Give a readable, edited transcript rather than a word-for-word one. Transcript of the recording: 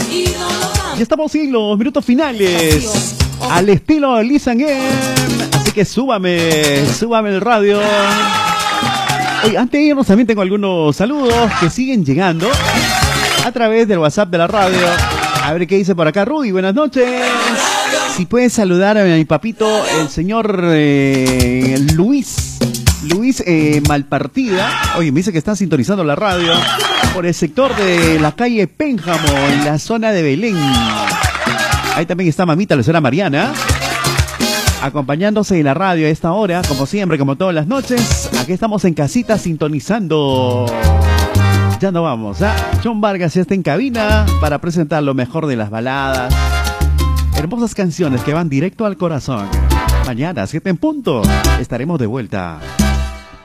Ya estamos en los minutos finales, al estilo Liz and M. Así que súbame el radio. Oye, antes de irnos también tengo algunos saludos que siguen llegando a través del WhatsApp de la radio. A ver qué dice por acá Rudy, buenas noches. Si puedes saludar a mi papito, el señor Luis Malpartida. Oye, me dice que están sintonizando la radio por el sector de la calle Pénjamo, en la zona de Belén. Ahí también está mamita, la señora Mariana, acompañándose en la radio a esta hora, como siempre, como todas las noches. Aquí estamos en casita sintonizando. Ya no vamos, ¿ah? John Vargas ya está en cabina para presentar lo mejor de las baladas. Hermosas canciones que van directo al corazón. Mañana, 7 en punto, estaremos de vuelta.